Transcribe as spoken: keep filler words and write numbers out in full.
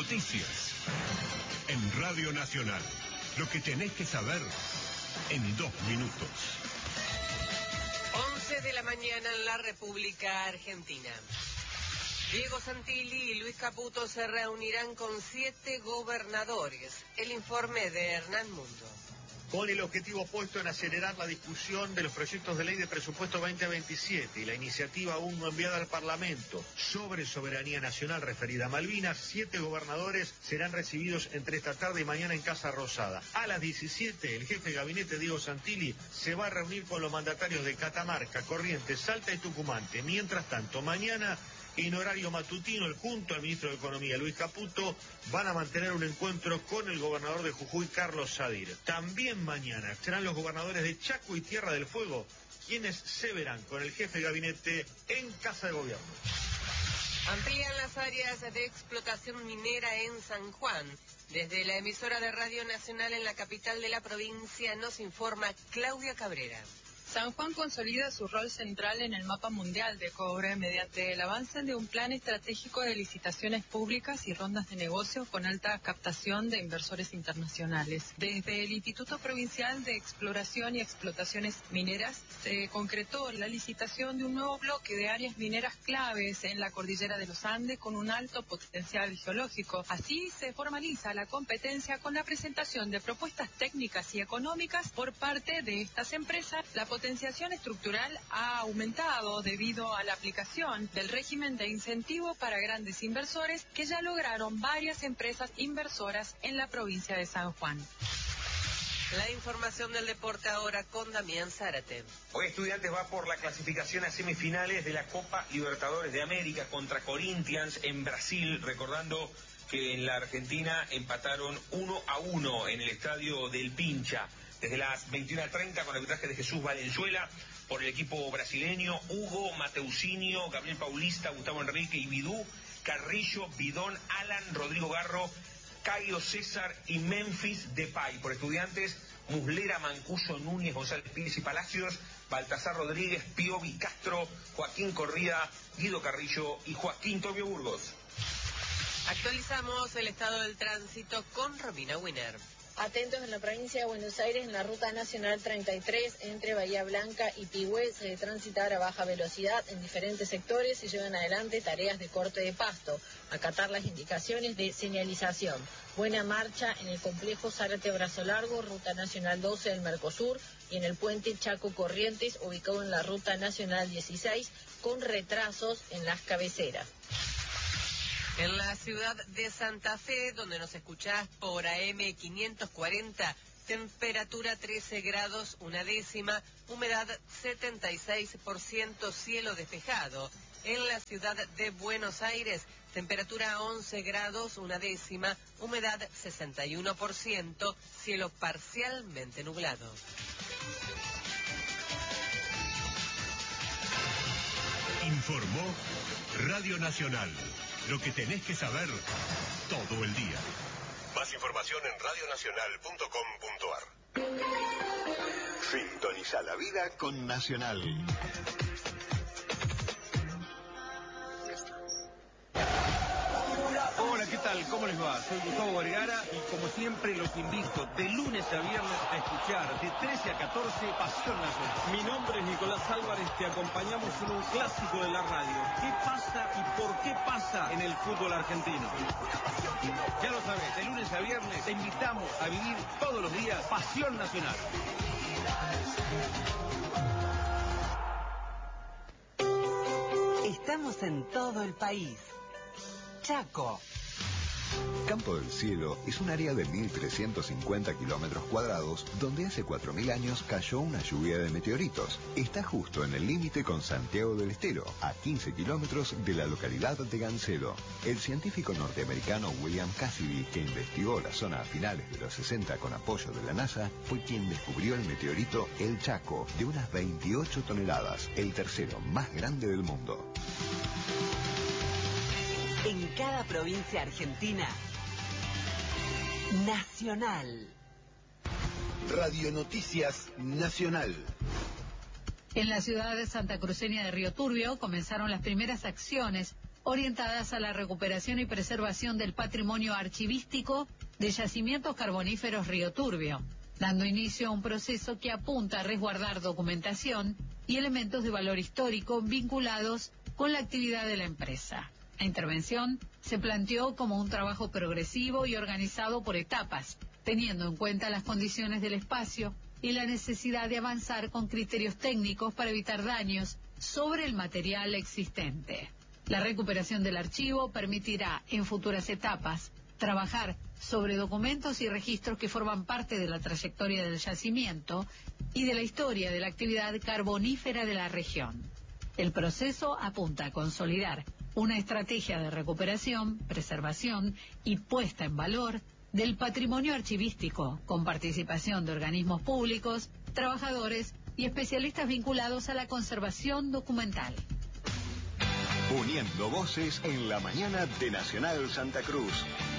Noticias. En Radio Nacional. Lo que tenés que saber en dos minutos. once de la mañana en la República Argentina. Diego Santilli y Luis Caputo se reunirán con siete gobernadores. El informe de Hernán Mundo. Con el objetivo puesto en acelerar la discusión de los proyectos de ley de presupuesto veinte veintisiete y la iniciativa aún no enviada al Parlamento sobre soberanía nacional referida a Malvinas, siete gobernadores serán recibidos entre esta tarde y mañana en Casa Rosada. A las diecisiete, el jefe de gabinete Diego Santilli se va a reunir con los mandatarios de Catamarca, Corrientes, Salta y Tucumán. Mientras tanto, mañana, en horario matutino, junto al ministro de Economía, Luis Caputo, van a mantener un encuentro con el gobernador de Jujuy, Carlos Sadir. También mañana serán los gobernadores de Chaco y Tierra del Fuego quienes se verán con el jefe de gabinete en Casa de Gobierno. Amplían las áreas de explotación minera en San Juan. Desde la emisora de Radio Nacional en la capital de la provincia nos informa Claudia Cabrera. San Juan consolida su rol central en el mapa mundial de cobre mediante el avance de un plan estratégico de licitaciones públicas y rondas de negocios con alta captación de inversores internacionales. Desde el Instituto Provincial de Exploración y Explotaciones Mineras se concretó la licitación de un nuevo bloque de áreas mineras claves en la cordillera de los Andes con un alto potencial geológico. Así se formaliza la competencia con la presentación de propuestas técnicas y económicas por parte de estas empresas. La potenciación estructural ha aumentado debido a la aplicación del régimen de incentivo para grandes inversores que ya lograron varias empresas inversoras en la provincia de San Juan. La información del deporte ahora con Damián Zárate. Hoy Estudiantes va por la clasificación a semifinales de la Copa Libertadores de América contra Corinthians en Brasil, recordando que en la Argentina empataron uno a uno en el estadio del Pincha. Desde las veintiuna treinta con el arbitraje de Jesús Valenzuela por el equipo brasileño, Hugo, Mateusinho, Gabriel Paulista, Gustavo Enrique y Bidú, Carrillo, Bidón, Alan, Rodrigo Garro, Caio César y Memphis Depay. Por Estudiantes, Muslera, Mancuso, Núñez, González Pires y Palacios, Baltasar Rodríguez, Piovi Castro, Joaquín Corrida, Guido Carrillo y Joaquín Tobio Burgos. Actualizamos el estado del tránsito con Romina Winner. Atentos en la provincia de Buenos Aires, en la ruta nacional treinta y tres, entre Bahía Blanca y Pigüé, se debe transitar a baja velocidad en diferentes sectores y llevan adelante tareas de corte de pasto. Acatar las indicaciones de señalización. Buena marcha en el complejo Zárate Brazo Largo, ruta nacional doce del Mercosur, y en el puente Chaco Corrientes, ubicado en la ruta nacional dieciséis, con retrasos en las cabeceras. En la ciudad de Santa Fe, donde nos escuchás por A M quinientos cuarenta, temperatura trece grados, una décima, humedad setenta y seis por ciento, cielo despejado. En la ciudad de Buenos Aires, temperatura once grados, una décima, humedad sesenta y uno por ciento, cielo parcialmente nublado. Informó Radio Nacional. Lo que tenés que saber todo el día. Más información en radio nacional punto com punto ar. Sintoniza la vida con Nacional. Hola, ¿qué tal? ¿Cómo les va? Soy Gustavo Vergara y como siempre los invito de lunes a viernes a escuchar de trece a catorce Pasión Nacional. Mi nombre es Nicolás Álvarez, te acompañamos en un clásico de la radio. ¿Qué pasa y por qué pasa en el fútbol argentino? Ya lo sabes, de lunes a viernes te invitamos a vivir todos los días Pasión Nacional. Estamos en todo el país. Chaco. Campo del Cielo es un área de mil trescientos cincuenta kilómetros cuadrados donde hace cuatro mil años cayó una lluvia de meteoritos. Está justo en el límite con Santiago del Estero, a quince kilómetros de la localidad de Gancedo. El científico norteamericano William Cassidy, que investigó la zona a finales de los sesenta con apoyo de la NASA, fue quien descubrió el meteorito El Chaco, de unas veintiocho toneladas, el tercero más grande del mundo. En cada provincia argentina, Nacional. Radio Noticias Nacional. En la ciudad de Santa Cruceña de Río Turbio comenzaron las primeras acciones orientadas a la recuperación y preservación del patrimonio archivístico de yacimientos carboníferos Río Turbio, dando inicio a un proceso que apunta a resguardar documentación y elementos de valor histórico vinculados con la actividad de la empresa. La intervención se planteó como un trabajo progresivo y organizado por etapas, teniendo en cuenta las condiciones del espacio y la necesidad de avanzar con criterios técnicos para evitar daños sobre el material existente. La recuperación del archivo permitirá, en futuras etapas, trabajar sobre documentos y registros que forman parte de la trayectoria del yacimiento y de la historia de la actividad carbonífera de la región. El proceso apunta a consolidar una estrategia de recuperación, preservación y puesta en valor del patrimonio archivístico, con participación de organismos públicos, trabajadores y especialistas vinculados a la conservación documental. Uniendo voces en la mañana de Nacional Santa Cruz.